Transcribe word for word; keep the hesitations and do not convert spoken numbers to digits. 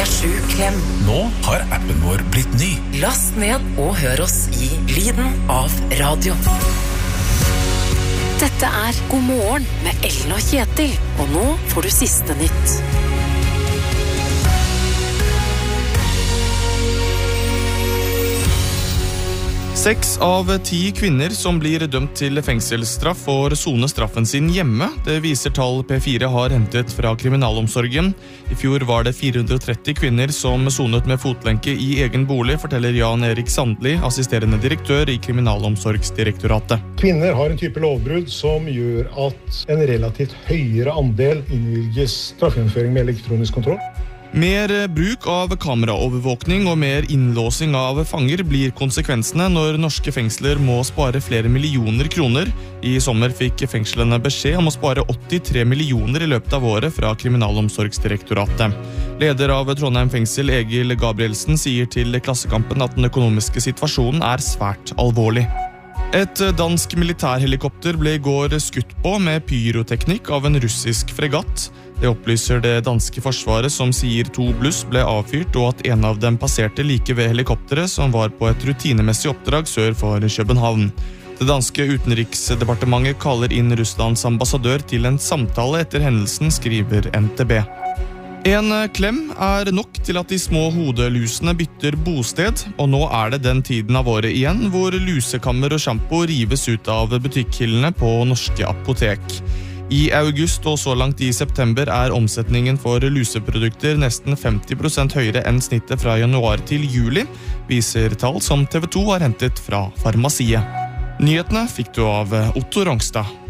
sju Klem. Nå har appen vår blitt ny. Last ned og hør oss i lyden av radio. Dette er God morgen med Ellen og Kjetil, og nå får du siste nytt. Seks av ti kvinner som blir dømt til fengselsstraff får sone straffen sin hjemme. Det viser tall P fire har hentet fra kriminalomsorgen. I fjor var det fire hundre og tretti kvinner som sonet med fotlenke i egen bolig, forteller Jan Erik Sandli, assisterende direktør i Kriminalomsorgsdirektoratet. Kvinner har en type lovbrudd som gjør at en relativt høyere andel innvilges straffegjennomføring med elektronisk kontroll. Mer bruk av kameraovervåkning og mer innlåsing av fanger blir konsekvensene når norske fengsler må spare flere millioner kroner. I sommer fikk fengslene beskjed om å spare åttitre millioner i løpet av året fra Kriminalomsorgsdirektoratet. Leder av Trondheim fengsel, Egil Gabrielsen, sier til Klassekampen at den økonomiske situasjonen er svært alvorlig. Et dansk militærhelikopter ble i går skutt på med pyroteknikk av en russisk fregatt. Det opplyser det danske forsvaret, som sier to bluss ble avfyrt og at en av dem passerte like ved helikopteret som var på et rutinemessig oppdrag sør for København. Det danske utenriksdepartementet kaller inn Russlands ambassadør til en samtale etter hendelsen, skriver N T B. En klem er nok til at de små hodelusene bytter bosted, og nå er det den tiden av året igjen hvor lusekammer og shampoo rives ut av butikkhyllene på norske apotek. I august og så langt i september er omsetningen for luseprodukter nesten femti prosent høyere enn snittet fra januar til juli, viser tall som T V to har hentet fra Farmasiet. Nyhetene fikk du av Otto Rongstad.